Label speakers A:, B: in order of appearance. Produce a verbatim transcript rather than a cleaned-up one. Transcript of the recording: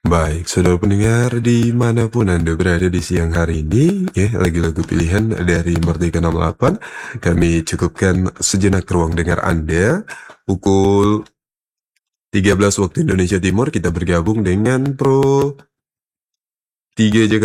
A: Baik, saudara pendengar dimanapun Anda berada di siang hari ini, ya, lagu-lagu pilihan dari Merdeka enam puluh delapan, kami cukupkan sejenak ruang dengar Anda. Pukul tiga belas waktu Indonesia Timur kita bergabung dengan Pro tiga Jakarta